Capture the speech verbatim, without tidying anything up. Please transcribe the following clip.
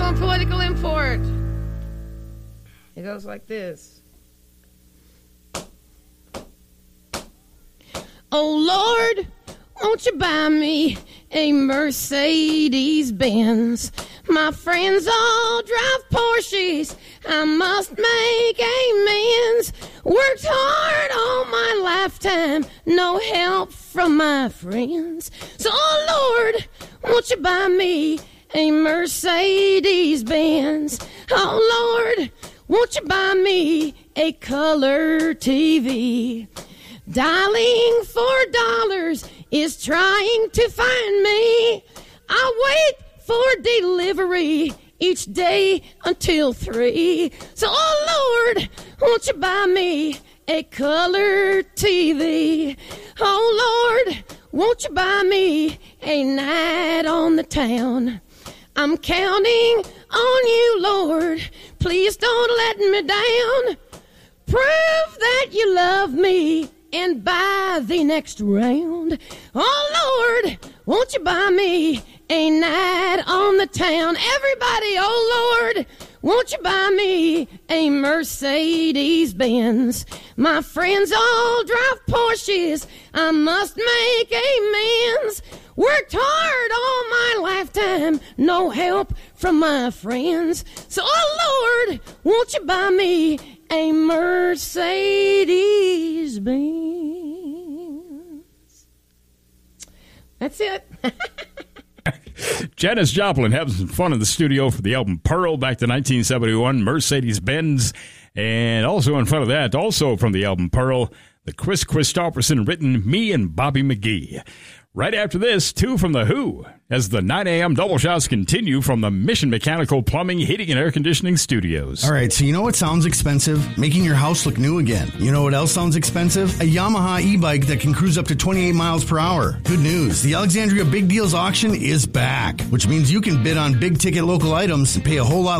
social and political import. It goes like this. Oh, Lord, won't you buy me a Mercedes-Benz? My friends all drive Porsches. I must make amends. Worked hard all my lifetime. No help from my friends. So, oh, Lord, won't you buy me a Mercedes-Benz? Oh, Lord, won't you buy me a color T V? Dialing for dollars is trying to find me. I wait for delivery each day until three. So, oh, Lord, won't you buy me a color T V? Oh, Lord, won't you buy me a night on the town? I'm counting on you, Lord. Please don't let me down. Prove that you love me and buy the next round. Oh, Lord, won't you buy me a night on the town? Everybody, oh, Lord, won't you buy me a Mercedes-Benz? My friends all drive Porsches. I must make amends. Worked hard all my lifetime. No help from my friends. So, oh, Lord, won't you buy me a Mercedes-Benz? That's it. Janis Joplin having some fun in the studio for the album Pearl back to nineteen seventy-one, Mercedes-Benz. And also in front of that, also from the album Pearl, the Chris Christopherson written Me and Bobby McGee. Right after this, two from The Who, as the nine a.m. double shots continue from the Mission Mechanical Plumbing, Heating, and Air Conditioning Studios. All right, so you know what sounds expensive? Making your house look new again. You know what else sounds expensive? A Yamaha e-bike that can cruise up to twenty-eight miles per hour. Good news, the Alexandria Big Deals auction is back, which means you can bid on big-ticket local items and pay a whole lot